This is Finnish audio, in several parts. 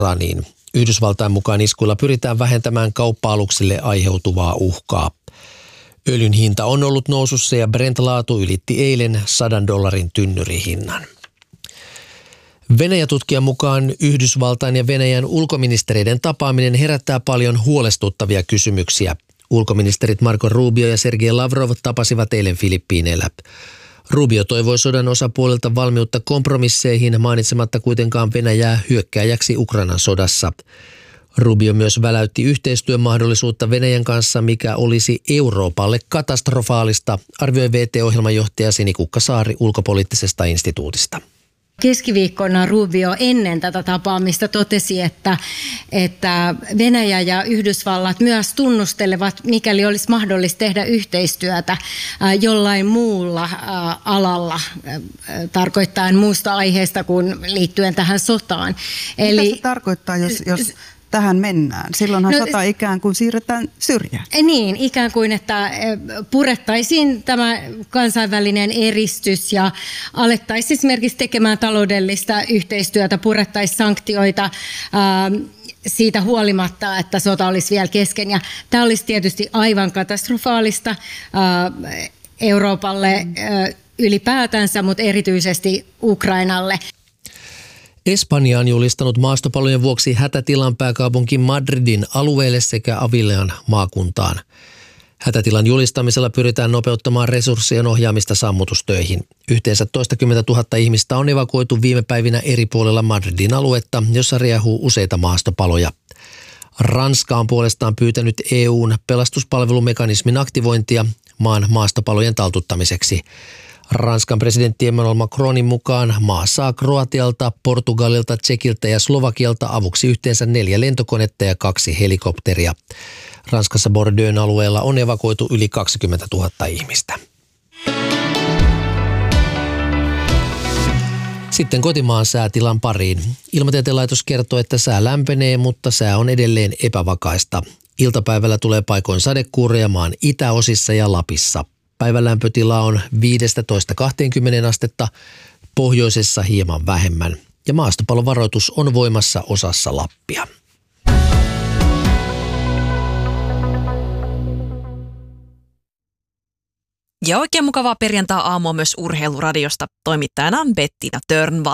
Teheraniin. Yhdysvaltain mukaan iskuilla pyritään vähentämään kauppa-aluksille aiheutuvaa uhkaa. Öljyn hinta on ollut nousussa ja Brent-laatu ylitti eilen $100 tynnyrihinnan. Venäjä-tutkijan mukaan Yhdysvaltain ja Venäjän ulkoministereiden tapaaminen herättää paljon huolestuttavia kysymyksiä. Ulkoministerit Marco Rubio ja Sergei Lavrov tapasivat eilen Filippiineillä. Rubio toivoi sodan osapuolilta valmiutta kompromisseihin, mainitsematta kuitenkaan Venäjää hyökkääjäksi Ukrainan sodassa. Rubio myös väläytti yhteistyön mahdollisuutta Venäjän kanssa, mikä olisi Euroopalle katastrofaalista, arvioi VT-ohjelman johtaja Sini Kukkasaari ulkopoliittisesta instituutista. Keskiviikkona Rubio ennen tätä tapaamista totesi, että Venäjä ja Yhdysvallat myös tunnustelevat, mikäli olisi mahdollista tehdä yhteistyötä jollain muulla alalla, tarkoittaen muusta aiheesta kuin liittyen tähän sotaan. Mitä se tarkoittaa, jos tähän mennään? Silloinhan sota ikään kuin siirretään syrjään. Niin, ikään kuin, että purettaisiin tämä kansainvälinen eristys ja alettaisiin esimerkiksi tekemään taloudellista yhteistyötä, purettaisiin sanktioita siitä huolimatta, että sota olisi vielä kesken. Ja tämä olisi tietysti aivan katastrofaalista Euroopalle ylipäätänsä, mutta erityisesti Ukrainalle. Espanja on julistanut maastopalojen vuoksi hätätilan pääkaupunki Madridin alueelle sekä Avilean maakuntaan. Hätätilan julistamisella pyritään nopeuttamaan resurssien ohjaamista sammutustöihin. Yhteensä 20 000 ihmistä on evakuoitu viime päivinä eri puolilla Madridin aluetta, jossa riehuu useita maastopaloja. Ranska on puolestaan pyytänyt EU:n pelastuspalvelumekanismin aktivointia maan maastopalojen taltuttamiseksi. Ranskan presidentti Emmanuel Macronin mukaan maa saa Kroatialta, Portugalilta, Tšekiltä ja Slovakialta avuksi yhteensä 4 lentokonetta ja 2 helikopteria. Ranskassa Bordeaux'n alueella on evakuoitu yli 20 000 ihmistä. Sitten kotimaan säätilan pariin. Ilmatieteen laitos kertoo, että sää lämpenee, mutta sää on edelleen epävakaista. Iltapäivällä tulee paikoin sadekuuroja maan itäosissa ja Lapissa. Päivän lämpötila on 15–20 astetta, pohjoisessa hieman vähemmän. Ja maastopalovaroitus on voimassa osassa Lappia. Ja oikein mukavaa perjantai-aamua myös Urheiluradiosta. Toimittajana on Bettina Törnvall.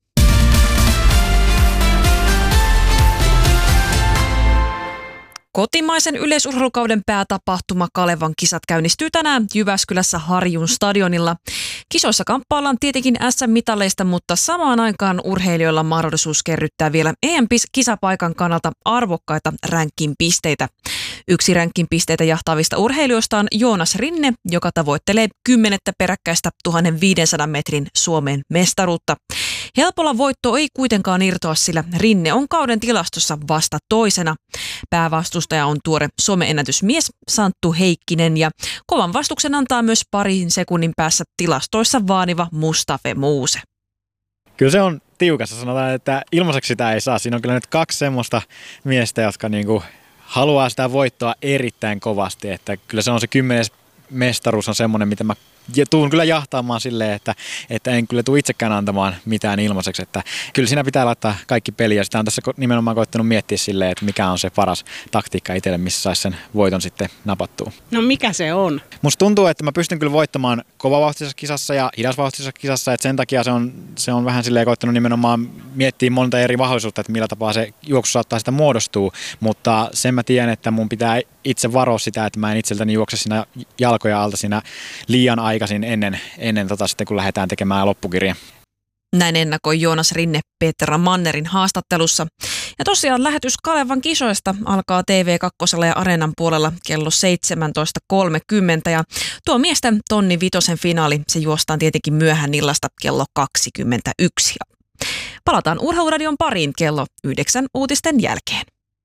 Kotimaisen yleisurheilukauden päätapahtuma Kalevan kisat käynnistyy tänään Jyväskylässä Harjun stadionilla. Kisoissa kamppaillaan tietenkin SM-mitaleista, mutta samaan aikaan urheilijoilla on mahdollisuus kerryttää vielä EM-kisapaikan kannalta arvokkaita ranking-pisteitä. Yksi ranking-pisteitä jahtaavista urheilijoista on Joonas Rinne, joka tavoittelee 10. peräkkäistä 1500 metrin Suomen mestaruutta. Helpolla voitto ei kuitenkaan irtoa, sillä Rinne on kauden tilastossa vasta toisena. Päävastustaja on tuore some-ennätysmies Santtu Heikkinen ja kovan vastuksen antaa myös parin sekunnin päässä tilastoissa vaaniva Mustafa Muuse. Kyllä se on tiukassa, sanotaan, että ilmaiseksi sitä ei saa. Siinä on kyllä nyt 2 semmoista miestä, jotka haluaa sitä voittoa erittäin kovasti. Että kyllä se on se 10. mestaruus on semmoinen, mitä mä tuun kyllä jahtaamaan silleen, että en kyllä tule itsekään antamaan mitään ilmaiseksi. Että kyllä siinä pitää laittaa kaikki peliä. Sitä on tässä nimenomaan koittanut miettiä silleen, että mikä on se paras taktiikka itselle, missä saisi sen voiton sitten napattua. No mikä se on? Musta tuntuu, että mä pystyn kyllä voittamaan kovavauhtisessa kisassa ja hidasvauhtisessa kisassa. Että sen takia se on vähän silleen koittanut nimenomaan miettiä monta eri mahdollisuutta, että millä tapaa se juoksu saattaa sitä muodostua. Mutta sen mä tiedän, että mun pitää itse varoa sitä, että mä en itseltäni juokse siinä jalkoja alta siinä liian aikaisin ennen sitten, kun lähdetään tekemään loppukirja. Näin ennakoi Joonas Rinne Petra Mannerin haastattelussa. Ja tosiaan lähetys Kalevan kisoista alkaa TV2 ja Areenan puolella kello 17.30. Ja tuo miesten tonni vitosen finaali, se juostaan tietenkin myöhään illasta kello 21. Palataan Urheiluradion pariin kello 9 uutisten jälkeen.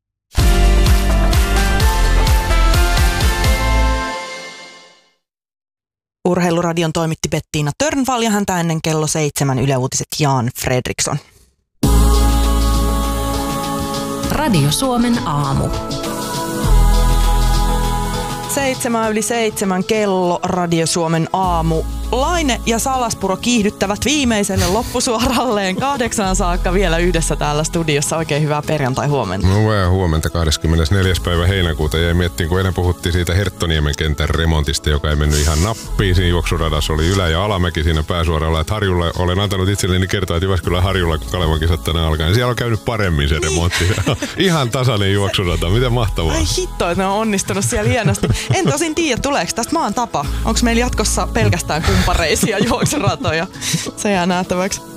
Urheiluradion toimitti Bettina Törnvall ja häntä ennen kello 7 Yle Uutiset Jan Fredriksson. Radio Suomen aamu. 7 yli 7 kello Radio Suomen aamu. Laine ja Salaspuro kiihdyttävät viimeiselle loppusuoralleen 8 saakka vielä yhdessä täällä studiossa. Oikein hyvää perjantai-huomenta. No hyvää huomenta. 24. päivä heinäkuuta jäi miettiin, kun enää puhuttiin siitä Herttoniemen kentän remontista, joka ei mennyt ihan nappiin. Siinä juoksuradassa oli ylä- ja alamäki siinä pääsuoralla. Että Harjulla olen antanut itselleni kertoa, että Jyväskylän Harjulla, kun Kalevan kisat tänään alkaa, niin siellä on käynyt paremmin se remontti. Ihan tasainen juoksurata. Miten mahtavaa. Ai hitto, että ne on onnistunut siellä hienosti. En tosin tiedä, tuleeko tästä maan tapa. Onko meillä jatkossa pelkästään kumpareisia juoksuratoja? Se jää nähtäväksi.